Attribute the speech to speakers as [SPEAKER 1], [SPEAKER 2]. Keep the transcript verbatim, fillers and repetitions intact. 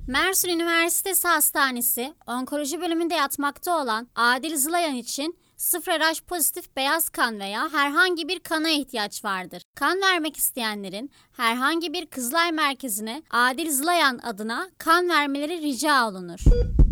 [SPEAKER 1] Mersin Üniversitesi Hastanesi Onkoloji bölümünde yatmakta olan Adil Zılayan için sıfır R H pozitif beyaz kan veya herhangi bir kana ihtiyaç vardır. Kan vermek isteyenlerin herhangi bir Kızılay merkezine Adil Zılayan adına kan vermeleri rica olunur.